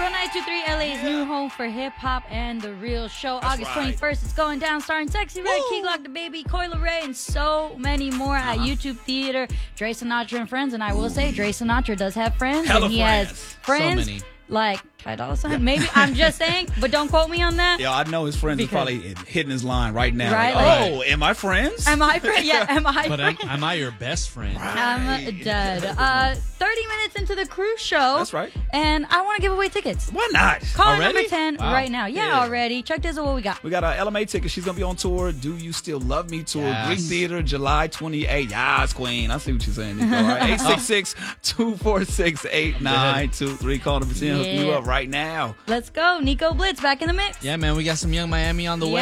Pro 923, LA's new home for hip-hop and The Real Show. August 21st, it's going down, starring Sexy Red, Key Glock, The Baby, Coil Ray, and so many more at YouTube Theater. Dre Sinatra and Friends, and I will say, Dre Sinatra does have friends. Hella and he friends. has friends So many. like Ty Dolla $ign. Maybe, I'm just saying, but don't quote me on that. Yeah, I know his friends are probably hitting his line right now. Right, Like, like- oh, am I friends? Am I friend? Yeah, am I But friend? am I your best friend? I'm dead. 30 minutes into the cruise show. That's right. And I want to give away tickets. Why not? Caller Already? number 10 Wow. right now. Yeah, Yeah. already. Chuck Dizzle, what we got? We got a LMA ticket. She's going to be on tour. Do You Still Love Me tour. Yes. Greek Theater, July 28th. Yes, Queen. I see what you're saying, Nico. All right. 866-246-8923. Call number 10. Hook you Yeah. up right now. Let's go. Nico Blitz back in the mix. Yeah, man, we got some Young Miami on the way.